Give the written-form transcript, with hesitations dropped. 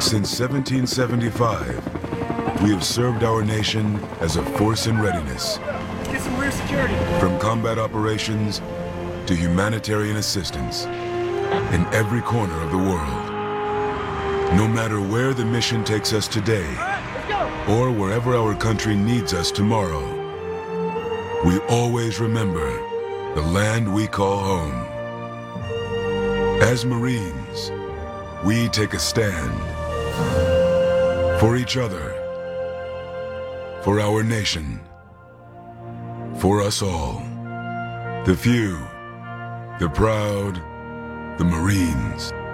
Since 1775, we have served our nation as a force in readiness. Get some rear security. From combat operations to humanitarian assistance in every corner of the world. No matter where the mission takes us today, or wherever our country needs us tomorrow, we always remember the land we call home. As Marines, we take a stand for each other, for our nation, for us all. The few, the proud, the Marines.